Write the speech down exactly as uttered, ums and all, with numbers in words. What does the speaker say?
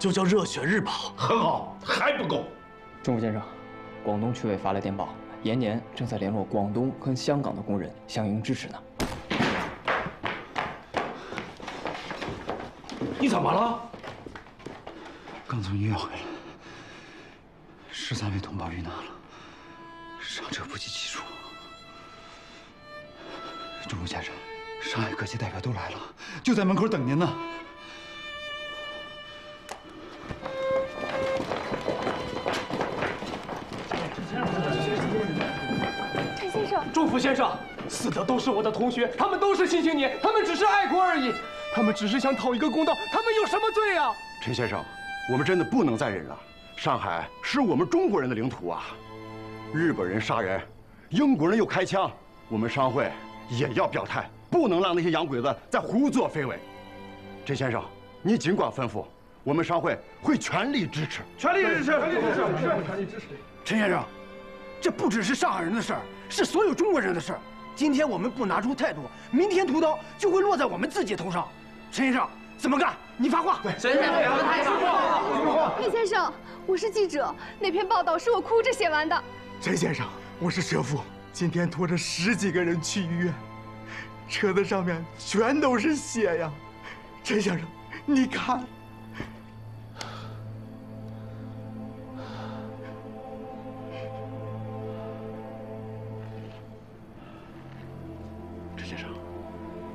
就叫热血日报。 很好，还不够。 钟副先生，广东区委发来电报，延年正在联络广东跟香港的工人相应支持呢。 你怎么了？ 刚从医院回来，十三位同胞遇难了，伤者不计其数。钟副先生，上海各界代表都来了，就在门口等您呢。 陈先生， 钟副先生，死的都是我的同学，他们都是新青年，他们只是爱国而已，他们只是想讨一个公道，他们有什么罪啊？ 陈先生，我们真的不能再忍了。上海是我们中国人的领土啊，日本人杀人，英国人又开枪，我们商会也要表态，不能让那些洋鬼子再胡作非为。陈先生，你尽管吩咐，我们商会会全力支持， 全力支持，全力支持， 全力支持。 陈先生，这不只是上海人的事儿，是所有中国人的事儿。今天我们不拿出态度，明天屠刀就会落在我们自己头上。陈先生，怎么干？你发话。对， 陈先生，不要太说话。叶先生，我是记者，那篇报道是我哭着写完的。 陈先生，我是车夫，今天拖着十几个人去医院，车子上面全都是血呀。陈先生，你看。 陈先生。